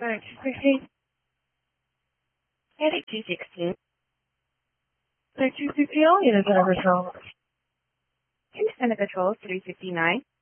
216. Heading 216. 260 unit driver's home. Houston Patrol 359.